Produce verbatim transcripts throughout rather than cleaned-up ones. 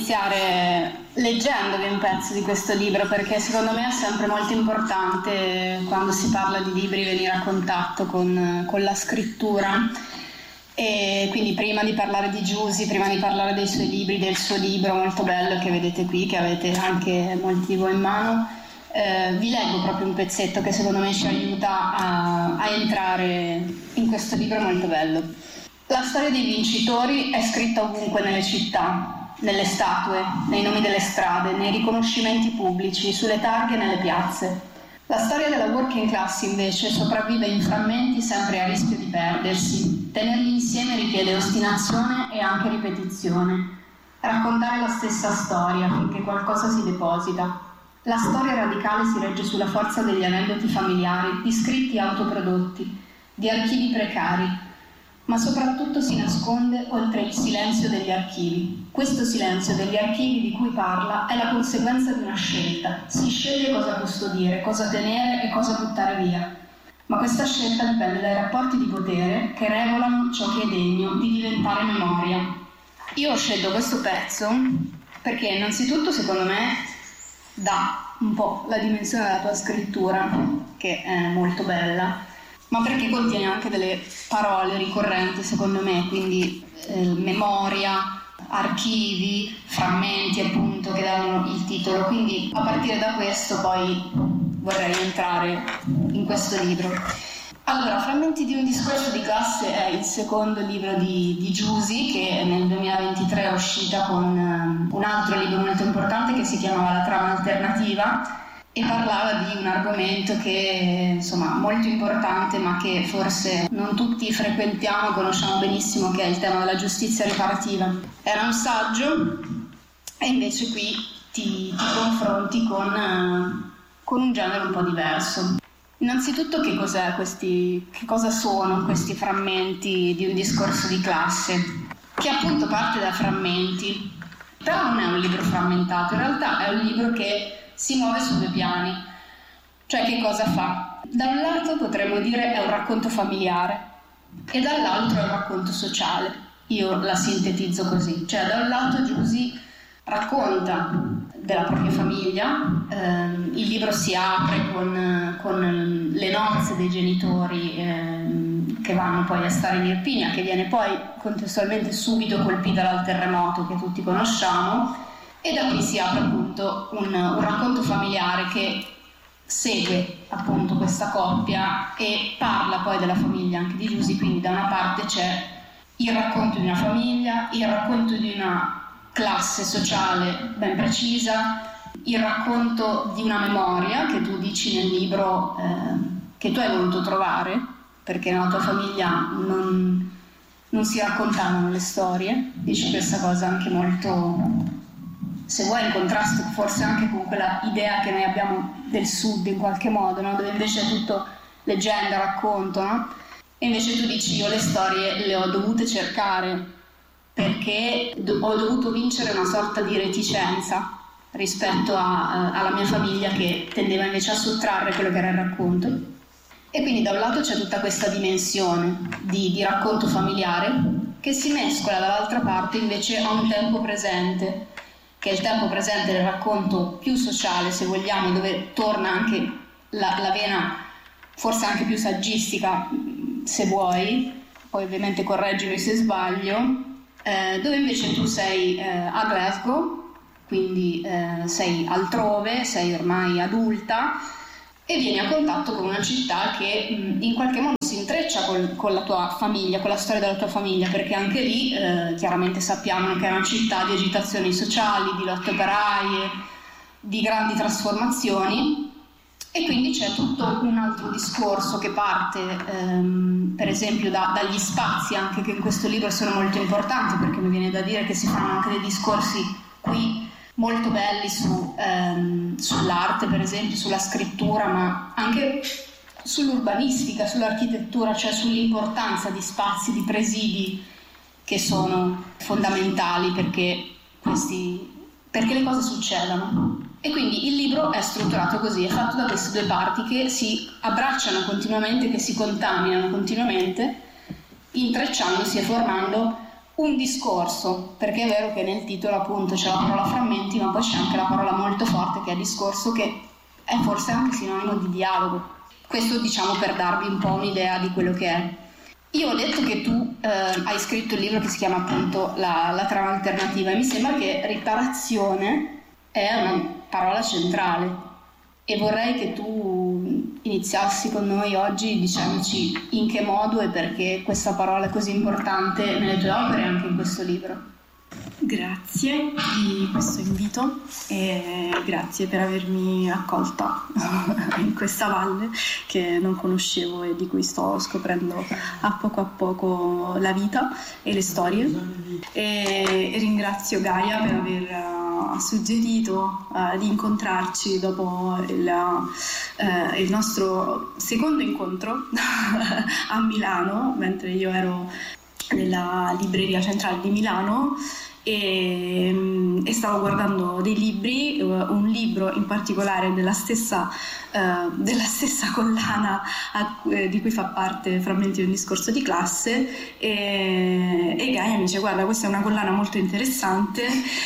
iniziare leggendovi un pezzo di questo libro, perché secondo me è sempre molto importante quando si parla di libri venire a contatto con, con la scrittura. E quindi prima di parlare di Giusy, prima di parlare dei suoi libri, del suo libro molto bello che vedete qui, che avete anche molti di voi in mano, eh, vi leggo proprio un pezzetto che secondo me ci aiuta a, a entrare in questo libro molto bello. La storia dei vincitori è scritta ovunque nelle città, nelle statue, nei nomi delle strade, nei riconoscimenti pubblici, sulle targhe e nelle piazze. La storia della working class invece sopravvive in frammenti sempre a rischio di perdersi. Tenerli insieme richiede ostinazione e anche ripetizione. Raccontare la stessa storia finché qualcosa si deposita. La storia radicale si regge sulla forza degli aneddoti familiari, di scritti autoprodotti, di archivi precari, ma soprattutto si nasconde oltre il silenzio degli archivi. Questo silenzio degli archivi di cui parla è la conseguenza di una scelta. Si sceglie cosa custodire, cosa tenere e cosa buttare via. Ma questa scelta dipende dai rapporti di potere che regolano ciò che è degno di diventare memoria. Io ho scelto questo pezzo perché innanzitutto secondo me dà un po' la dimensione della tua scrittura, che è molto bella, ma perché contiene anche delle parole ricorrenti secondo me, quindi eh, memoria, archivi, frammenti appunto che danno il titolo, quindi a partire da questo poi vorrei entrare in questo libro. Allora, Frammenti di un discorso di classe è il secondo libro di, di Giusy, che nel duemilaventitré è uscita con um, un altro libro molto importante che si chiamava La trama alternativa, e parlava di un argomento che insomma molto importante ma che forse non tutti frequentiamo e conosciamo benissimo, che è il tema della giustizia riparativa. Era un saggio e invece qui ti, ti confronti con, uh, con un genere un po' diverso. Innanzitutto che cos'è questi, che cosa sono questi frammenti di un discorso di classe, che appunto parte da frammenti, però non è un libro frammentato, in realtà è un libro che si muove su due piani. Cioè, che cosa fa? Da un lato potremmo dire è un racconto familiare e dall'altro è un racconto sociale. Io la sintetizzo così, cioè da un lato Giusy racconta della propria famiglia, eh, il libro si apre con, con le nozze dei genitori eh, che vanno poi a stare in Irpinia, che viene poi contestualmente subito colpita dal terremoto che tutti conosciamo. E da qui si apre appunto un, un racconto familiare che segue appunto questa coppia e parla poi della famiglia anche di Giusy, quindi da una parte c'è il racconto di una famiglia, il racconto di una classe sociale ben precisa, il racconto di una memoria che tu dici nel libro eh, che tu hai voluto trovare, perché nella tua famiglia non, non si raccontavano le storie, dici questa cosa anche molto, se vuoi, in contrasto forse anche con quella idea che noi abbiamo del sud in qualche modo, no? Dove invece è tutto leggenda, racconto, no? E invece tu dici io le storie le ho dovute cercare perché do- ho dovuto vincere una sorta di reticenza rispetto a, a, alla mia famiglia che tendeva invece a sottrarre quello che era il racconto. E quindi da un lato c'è tutta questa dimensione di, di racconto familiare che si mescola dall'altra parte invece a un tempo presente, che è il tempo presente del racconto più sociale, se vogliamo, dove torna anche la, la vena forse anche più saggistica, se vuoi, poi ovviamente correggimi se sbaglio, eh, dove invece tu sei eh, a Glasgow, quindi eh, sei altrove, sei ormai adulta e vieni a contatto con una città che mh, in qualche modo si intreccia col, con la tua famiglia, con la storia della tua famiglia, perché anche lì eh, chiaramente sappiamo che è una città di agitazioni sociali, di lotte operaie, di grandi trasformazioni, e quindi c'è tutto un altro discorso che parte ehm, per esempio da, dagli spazi, anche che in questo libro sono molto importanti, perché mi viene da dire che si fanno anche dei discorsi qui molto belli su, ehm, sull'arte per esempio, sulla scrittura, ma anche sull'urbanistica, sull'architettura, cioè sull'importanza di spazi, di presidi che sono fondamentali perché, questi, perché le cose succedano. E quindi il libro è strutturato così, è fatto da queste due parti che si abbracciano continuamente, che si contaminano continuamente, intrecciandosi e formando un discorso, perché è vero che nel titolo appunto c'è la parola frammenti, ma poi c'è anche la parola molto forte che è discorso, che è forse anche sinonimo di dialogo. Questo diciamo per darvi un po' un'idea di quello che è. Io ho detto che tu eh, hai scritto il libro che si chiama appunto la, la trama alternativa, e mi sembra che riparazione è una parola centrale, e vorrei che tu iniziassi con noi oggi dicendoci in che modo e perché questa parola è così importante nelle tue opere e anche in questo libro. Grazie di questo invito e grazie per avermi accolta in questa valle che non conoscevo e di cui sto scoprendo a poco a poco la vita e le storie, e ringrazio Gaia per aver suggerito uh, di incontrarci dopo il, uh, il nostro secondo incontro a Milano, mentre io ero nella libreria centrale di Milano e, e stavo guardando dei libri, un libro in particolare della stessa, uh, della stessa collana a, eh, di cui fa parte Frammenti di un discorso di classe, e, e Gaia mi dice: guarda, questa è una collana molto interessante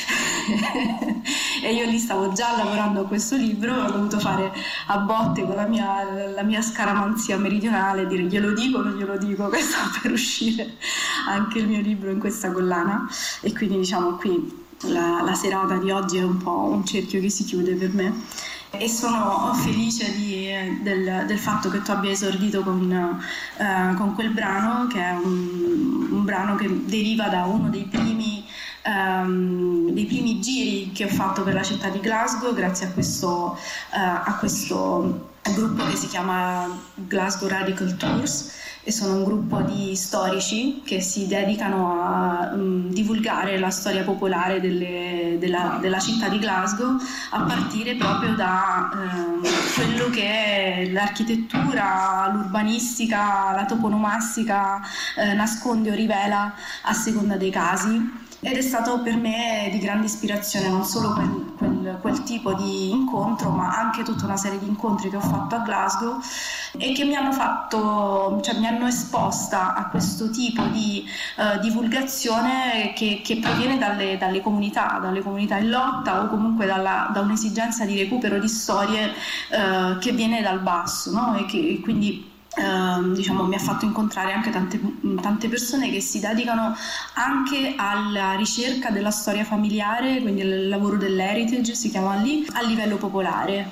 e io lì stavo già lavorando a questo libro, ho dovuto fare a botte con la mia, la mia scaramanzia meridionale, dire glielo dico o non glielo dico che sta per uscire anche il mio libro in questa collana. E quindi diciamo qui la, la serata di oggi è un po' un cerchio che si chiude per me, e sono felice di, del, del fatto che tu abbia esordito con, uh, con quel brano, che è un, un brano che deriva da uno dei primi Um, dei primi giri che ho fatto per la città di Glasgow grazie a questo, uh, a questo gruppo che si chiama Glasgow Radical Tours, e sono un gruppo di storici che si dedicano a um, divulgare la storia popolare delle, della, della città di Glasgow, a partire proprio da um, quello che è l'architettura, l'urbanistica, la toponomastica eh, nasconde o rivela a seconda dei casi. Ed è stato per me di grande ispirazione non solo quel, quel, quel tipo di incontro, ma anche tutta una serie di incontri che ho fatto a Glasgow e che mi hanno fatto, cioè mi hanno esposta a questo tipo di uh, divulgazione che, che proviene dalle, dalle comunità, dalle comunità in lotta, o comunque dalla, da un'esigenza di recupero di storie uh, che viene dal basso, no? E che quindi Uh, diciamo mi ha fatto incontrare anche tante, tante persone che si dedicano anche alla ricerca della storia familiare, quindi il lavoro dell'heritage si chiama lì, a livello popolare,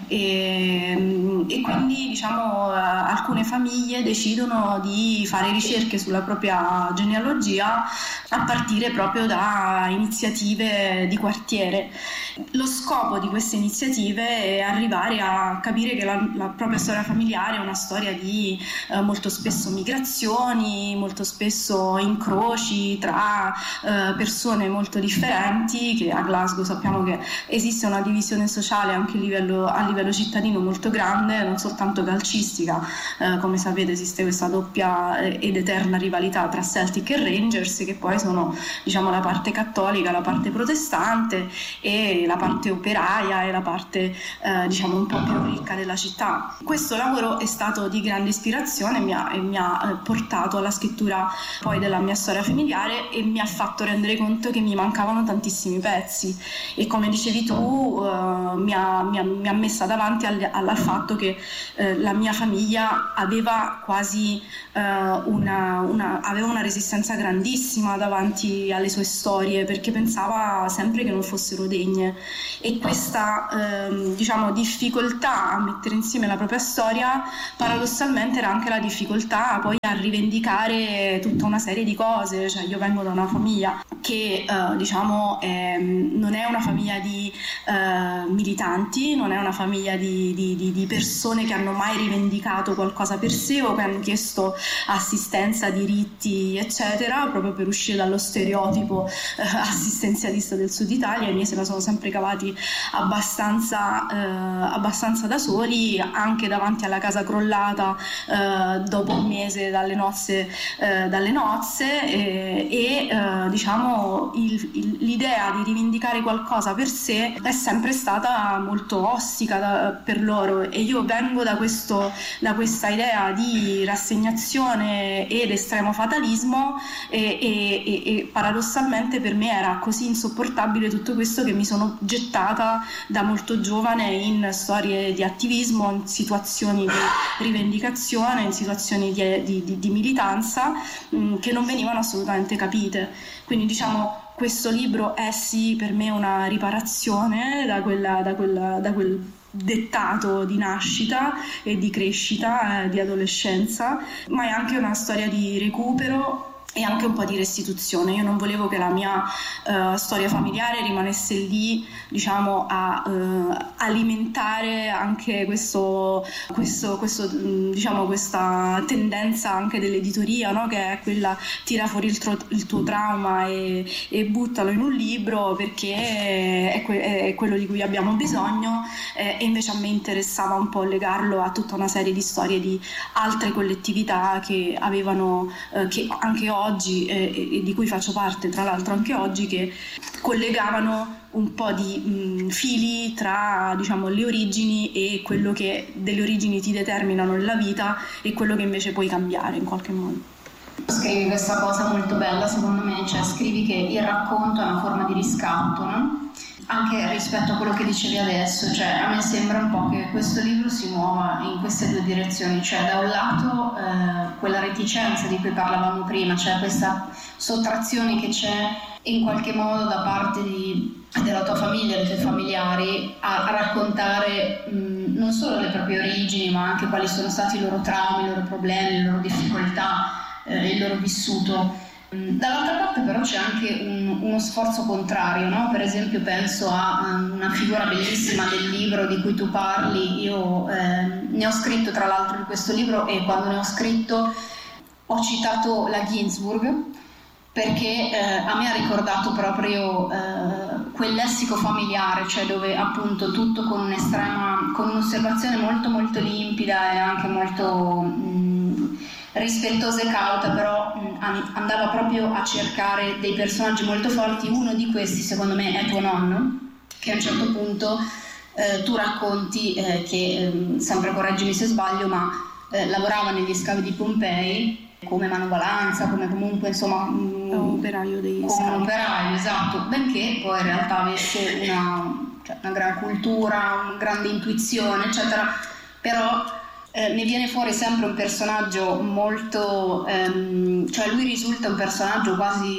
e, e quindi diciamo uh, alcune famiglie decidono di fare ricerche sulla propria genealogia a partire proprio da iniziative di quartiere. Lo scopo di queste iniziative è arrivare a capire che la, la propria storia familiare è una storia di Eh, molto spesso migrazioni, molto spesso incroci tra eh, persone molto differenti, che a Glasgow sappiamo che esiste una divisione sociale anche a livello, a livello cittadino molto grande, non soltanto calcistica, eh, come sapete esiste questa doppia ed eterna rivalità tra Celtic e Rangers, che poi sono diciamo la parte cattolica, la parte protestante, e la parte operaia e la parte eh, diciamo un po' più ricca della città. Questo lavoro è stato di grande ispirazione e mi ha, e mi ha portato alla scrittura poi della mia storia familiare, e mi ha fatto rendere conto che mi mancavano tantissimi pezzi, e come dicevi tu uh, mi, ha, mi, ha, mi ha messa davanti al, al fatto che uh, la mia famiglia aveva quasi uh, una, una, aveva una resistenza grandissima davanti alle sue storie, perché pensava sempre che non fossero degne, e questa uh, diciamo difficoltà a mettere insieme la propria storia paradossalmente era anche la difficoltà poi a rivendicare tutta una serie di cose. Cioè io vengo da una famiglia che eh, diciamo è, non è una famiglia di eh, militanti, non è una famiglia di, di, di, di persone che hanno mai rivendicato qualcosa per sé o che hanno chiesto assistenza, diritti eccetera, proprio per uscire dallo stereotipo eh, assistenzialista del Sud Italia. I miei se la sono sempre cavati abbastanza, eh, abbastanza da soli, anche davanti alla casa crollata Uh, dopo un mese dalle nozze, uh, dalle nozze e, e uh, diciamo diciamo il, il, l'idea di rivendicare qualcosa per sé è sempre stata molto ostica da, per loro, e io vengo da, questo, da questa idea di rassegnazione ed estremo fatalismo e, e, e, e paradossalmente per me era così insopportabile tutto questo che mi sono gettata da molto giovane in storie di attivismo, in situazioni di rivendicazione, in situazioni di, di, di, di militanza mh, che non venivano assolutamente capite. Quindi diciamo questo libro è sì per me una riparazione da, quella, da, quella, da quel dettato di nascita e di crescita, eh, di adolescenza, ma è anche una storia di recupero e anche un po' di restituzione. Io non volevo che la mia uh, storia familiare rimanesse lì, diciamo, a uh, alimentare anche questo, questo, questo diciamo, questa tendenza anche dell'editoria, no? Che è quella tira fuori il, tro- il tuo trauma e, e buttalo in un libro perché è, que- è quello di cui abbiamo bisogno, eh, e invece a me interessava un po' legarlo a tutta una serie di storie di altre collettività che avevano, eh, che anche oggi oggi eh, e di cui faccio parte tra l'altro anche oggi, che collegavano un po' di mh, fili tra, diciamo, le origini e quello che delle origini ti determinano nella vita e quello che invece puoi cambiare in qualche modo. Scrivi questa cosa molto bella secondo me, cioè scrivi che il racconto è una forma di riscatto, no? Anche rispetto a quello che dicevi adesso, cioè a me sembra un po' che questo libro si muova in queste due direzioni, cioè da un lato eh, quella reticenza di cui parlavamo prima, cioè questa sottrazione che c'è in qualche modo da parte di, della tua famiglia, dei tuoi familiari a, a raccontare mh, non solo le proprie origini ma anche quali sono stati i loro traumi, i loro problemi, le loro difficoltà, eh, il loro vissuto. Dall'altra parte però c'è anche un, uno sforzo contrario, no? Per esempio penso a una figura bellissima del libro di cui tu parli. Io eh, ne ho scritto tra l'altro di questo libro, e quando ne ho scritto ho citato la Ginsburg perché eh, a me ha ricordato proprio eh, quel lessico familiare, cioè dove appunto tutto con un'estrema, con un'osservazione molto molto limpida e anche molto mh, rispettosa e cauta, però mh, andava proprio a cercare dei personaggi molto forti. Uno di questi secondo me è tuo nonno, che a un certo punto eh, tu racconti eh, che, eh, sempre correggimi se sbaglio, ma eh, lavorava negli scavi di Pompei come manovalanza, come comunque insomma un, un operaio dei come un operaio, esatto, benché poi in realtà avesse una, cioè, una gran cultura, una grande intuizione eccetera, però eh, ne viene fuori sempre un personaggio molto ehm, cioè lui risulta un personaggio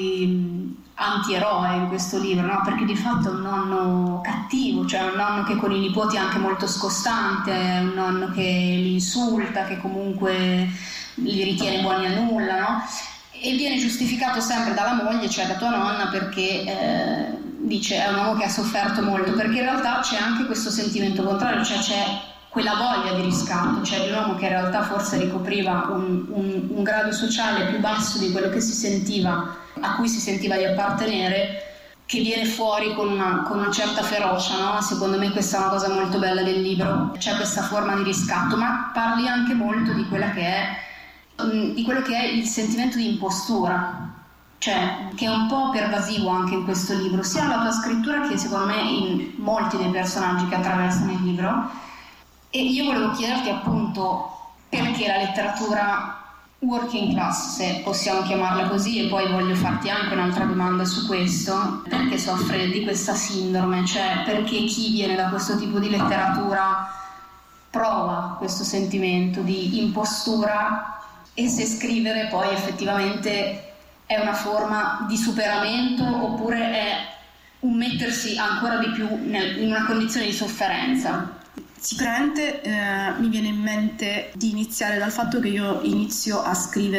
quasi antieroe in questo libro, no? Perché di fatto è un nonno cattivo, cioè un nonno che con i nipoti è anche molto scostante, è un nonno che li insulta, che comunque li ritiene buoni a nulla, no? E viene giustificato sempre dalla moglie, cioè da tua nonna, perché eh, dice è un uomo che ha sofferto molto, perché in realtà c'è anche questo sentimento contrario, cioè c'è quella voglia di riscatto, cioè di un uomo che in realtà forse ricopriva un, un, un grado sociale più basso di quello che si sentiva, a cui si sentiva di appartenere, che viene fuori con una, con una certa ferocia, no? Secondo me questa è una cosa molto bella del libro, c'è questa forma di riscatto, ma parli anche molto di quella che è di quello che è il sentimento di impostura, cioè che è un po' pervasivo anche in questo libro, sia nella tua scrittura che secondo me in molti dei personaggi che attraversano il libro. E io volevo chiederti appunto perché la letteratura working class, se possiamo chiamarla così, e poi voglio farti anche un'altra domanda su questo, perché soffre di questa sindrome, cioè perché chi viene da questo tipo di letteratura prova questo sentimento di impostura, e se scrivere poi effettivamente è una forma di superamento oppure è un mettersi ancora di più nel, in una condizione di sofferenza. Sicuramente eh, mi viene in mente di iniziare dal fatto che io inizio a scrivere